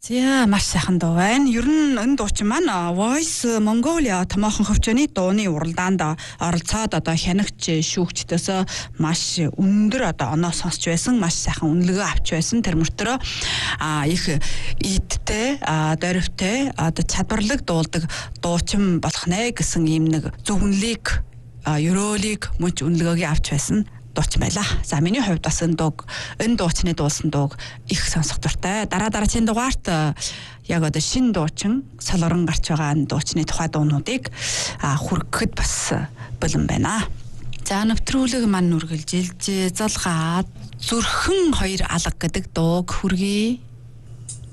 За маш сайхан дуу байна. Ер нь энэ дуучин маань Voice Mongolia томоохон хөвчөний дууны уралдаанд оролцоод одоо хянагч шүүгчдээс маш өндөр одоо оноо сонсч байсан, маш сайхан үнэлгээ авч байсан. Тэр мөртөө их идтэй, дөрвтэй, одоо чадварлаг дуулдаг дуучин болох нэ гэсэн ийм нэг зөвнлийг, ерөөлийг мөч үнэлгээгээ авч байсан. Дуучин байлаа. За миний хувьд бас энэ дуучны дуулсан дууг их сонсох дуртай. Дараагийн дугаарт яг одоо шинэ дуучин солорон гарч байгаа дуучны тухай дуунуудыг хүргэхэд бас бэлэн байна. За нэвтрүүлэг маань үргэлжилж залгаад зүрхэн хоёр алга гэдэг дууг хүргэе.